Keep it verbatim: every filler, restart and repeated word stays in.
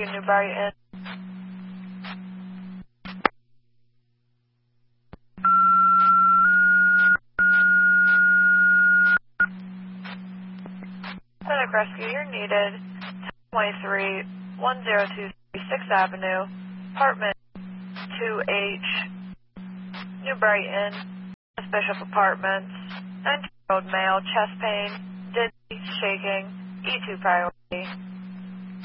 New Brighton. Clinic Rescue, you're needed. twenty-three, one zero two three, sixth Avenue, apartment two H, New Brighton, Bishop Apartments, nineteen-year-old male, chest pain, dizzy, shaking, E two priority.